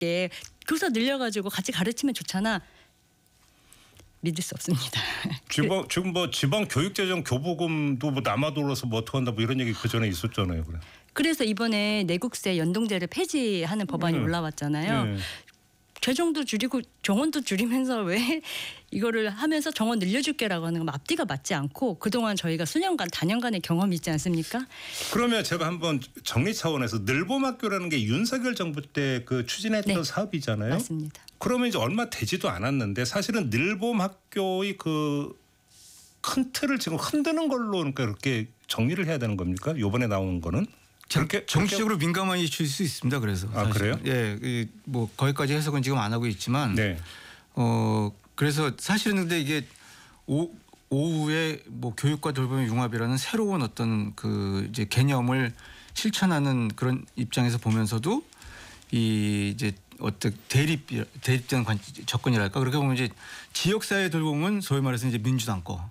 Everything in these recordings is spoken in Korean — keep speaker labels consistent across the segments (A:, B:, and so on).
A: 자연스럽게 교사 늘려가지고 같이 가르치면 좋잖아. 믿을 수 없습니다.
B: 지금 뭐 지방 교육재정 교부금도 뭐 남아돌아서 뭐 어떡한다 뭐 이런 얘기 그 전에 있었잖아요. 그래.
A: 그래서 이번에 내국세 연동제를 폐지하는 법안이 올라왔잖아요.
B: 네.
A: 재정도 줄이고 정원도 줄이면서 왜 이거를 하면서 정원 늘려줄게라고 하는 건 앞뒤가 맞지 않고 그동안 저희가 수년간 단연간의 경험이 있지 않습니까?
B: 그러면 제가 한번 정리 차원에서 늘봄학교라는 게 윤석열 정부 때 그 추진했던
A: 네.
B: 사업이잖아요.
A: 맞습니다.
B: 그러면 이제 얼마 되지도 않았는데 사실은 늘봄학교의 그 큰 틀을 지금 흔드는 걸로 그러니까 그렇게 정리를 해야 되는 겁니까? 이번에 나온 거는? 그렇게
C: 정치적으로 민감한 이슈일 수 있습니다. 그래서 사실.
B: 그래요?
C: 예, 뭐 거기까지 해석은 지금 안 하고 있지만,
B: 네.
C: 그래서 사실은 근데 이게 오후에 뭐 교육과 돌봄의 융합이라는 새로운 어떤 그 이제 개념을 실천하는 그런 입장에서 보면서도 이 이제 어떤 대립된 접근이랄까 그렇게 보면 이제 지역사회 돌봄은 소위 말해서 이제 민주당 거.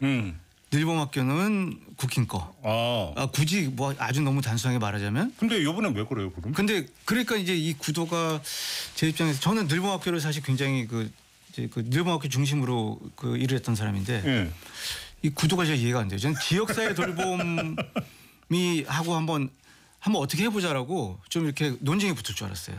C: 늘봄학교는 국힘 거. 굳이 뭐 아주 너무 단순하게 말하자면.
B: 근데 이번엔 왜 그래요, 그럼?
C: 근데 그러니까 이제 이 구도가 제 입장에서 저는 늘봄학교를 사실 굉장히 그 늘봄학교 중심으로 그 일을 했던 사람인데 이 구도가 잘 이해가 안 돼요. 저는 지역사회 돌봄이 하고 한번 어떻게 해보자라고 좀 이렇게 논쟁이 붙을 줄 알았어요.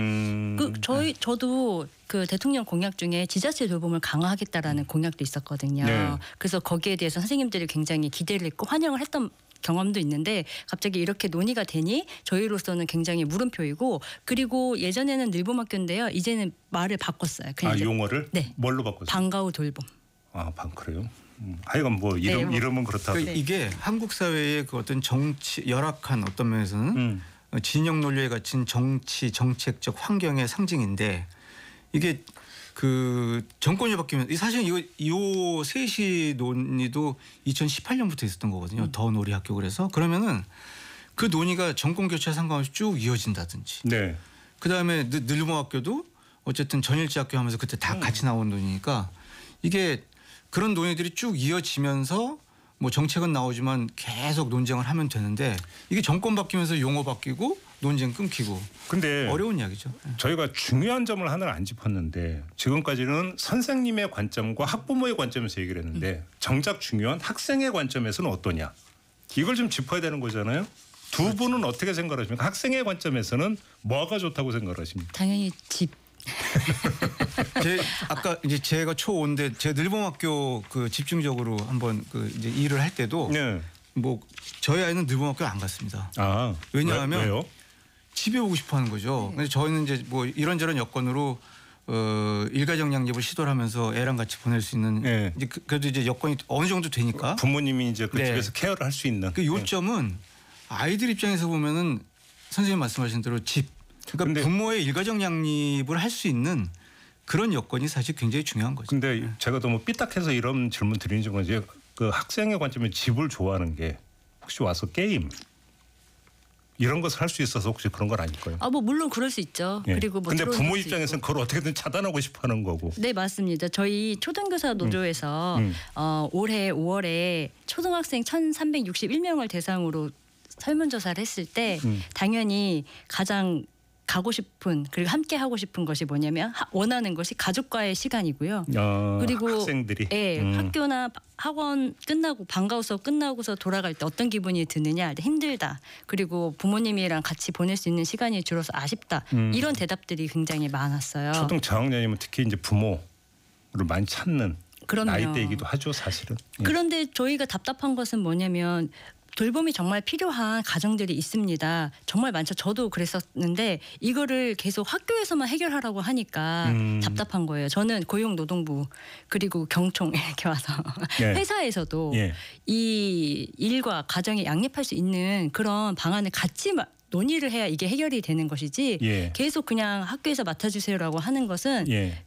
A: 저도 그 대통령 공약 중에 지자체 돌봄을 강화하겠다라는 공약도 있었거든요.
B: 네.
A: 그래서 거기에 대해서 선생님들이 굉장히 기대를 했고 환영을 했던 경험도 있는데 갑자기 이렇게 논의가 되니 저희로서는 굉장히 물음표이고 그리고 예전에는 늘봄학교인데요. 이제는 말을 바꿨어요. 그냥
B: 용어를?
A: 네.
B: 뭘로 바꿨어요?
A: 방과 후 돌봄.
B: 그래요? 하여간 뭐 이름은 그렇다.
C: 그러니까 이게 한국 사회의 그 어떤 정치 열악한 어떤 면에서는 진영 논리에 갇힌 정치 정책적 환경의 상징인데 이게 그 정권이 바뀌면 사실 이 셋이 논의도 2018년부터 있었던 거거든요. 더 놀이 학교 그래서 그러면은 그 논의가 정권 교체와 상관없이 쭉 이어진다든지.
B: 네.
C: 그 다음에 늘봄 학교도 어쨌든 전일제 학교 하면서 그때 다 같이 나온 논의니까 이게 그런 논의들이 쭉 이어지면서 뭐 정책은 나오지만 계속 논쟁을 하면 되는데 이게 정권 바뀌면서 용어 바뀌고 논쟁 끊기고
B: 근데
C: 어려운 이야기죠.
B: 저희가 중요한 점을 하나를 안 짚었는데 지금까지는 선생님의 관점과 학부모의 관점에서 얘기를 했는데 정작 중요한 학생의 관점에서는 어떠냐. 이걸 좀 짚어야 되는 거잖아요. 두 분은 어떻게 생각하십니까? 학생의 관점에서는 뭐가 좋다고 생각하십니까?
A: 당연히 집.
C: 아까 이제 제가 초5인데 제가 늘봄학교 그 집중적으로 한번 그 이제 일을 할 때도 뭐 저희 아이는 늘봄학교 안 갔습니다. 왜냐하면
B: 왜요?
C: 집에 오고 싶어하는 거죠. 근데 저희는 이제 뭐 이런저런 여건으로 일가정 양립을 시도를 하면서 애랑 같이 보낼 수 있는 이제 그래도 이제 여건이 어느 정도 되니까
B: 부모님이 이제 그 집에서 케어를 할 수 있는.
C: 그 요점은 아이들 입장에서 보면은 선생님 말씀하신 대로 집. 그러니까 부모의 일가정 양립을 할 수 있는 그런 여건이 사실 굉장히 중요한 거죠.
B: 근데 제가 너무 삐딱해서 이런 질문 드리는 건 이제 그 학생의 관점에 집을 좋아하는 게 혹시 와서 게임 이런 것을 할 수 있어서 혹시 그런 건 아닐까요?
A: 뭐 물론 그럴 수 있죠. 그리고 뭐
B: 근데 부모 입장에서는 그걸 어떻게든 차단하고 싶어하는 거고.
A: 네 맞습니다. 저희 초등교사 노조에서 올해 5월에 초등학생 1,361명을 대상으로 설문조사를 했을 때 당연히 가장 가고 싶은 그리고 함께 하고 싶은 것이 뭐냐면 원하는 것이 가족과의 시간이고요. 그리고
B: 학생들이
A: 학교나 학원 끝나고 방과후 수업 끝나고서 돌아갈 때 어떤 기분이 드느냐 힘들다. 그리고 부모님이랑 같이 보낼 수 있는 시간이 줄어서 아쉽다. 이런 대답들이 굉장히 많았어요.
B: 초등 저학년이면 특히 이제 부모를 많이 찾는
A: 그럼요.
B: 나이대이기도 하죠, 사실은.
A: 그런데 저희가 답답한 것은 뭐냐면 돌봄이 정말 필요한 가정들이 있습니다. 정말 많죠. 저도 그랬었는데 이거를 계속 학교에서만 해결하라고 하니까 답답한 거예요. 저는 고용노동부 그리고 경총 이렇게 와서 회사에서도 이 일과 가정에 양립할 수 있는 그런 방안을 같이 논의를 해야 이게 해결이 되는 것이지 계속 그냥 학교에서 맡아주세요라고 하는 것은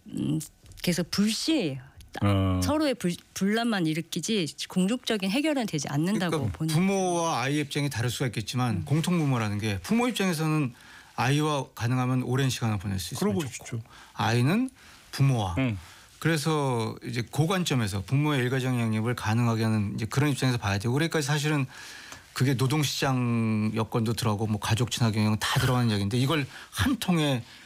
A: 계속 불씨예요. 서로의 분란만 일으키지 궁극적인 해결은 되지 않는다고
C: 그러니까
A: 보는.
C: 부모와 아이 입장이 다를 수가 있겠지만 공통부모라는 게 부모 입장에서는 아이와 가능하면 오랜 시간을 보낼 수 있으면 좋고 아이는 부모와 그래서 이제 그 관점에서 부모의 일가정 양립을 가능하게 하는 이제 그런 입장에서 봐야 되고 그러니까 사실은 그게 노동시장 여건도 들어가고 뭐 가족 친화 경영 다 들어가는 이야기인데 이걸 한 통에